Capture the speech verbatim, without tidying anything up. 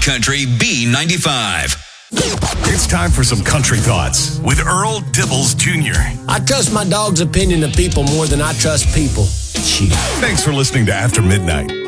Country B ninety-five. It's time for some country thoughts with Earl Dibbles Junior I trust my dog's opinion of people more than I trust people. Gee. Thanks for listening to After Midnight.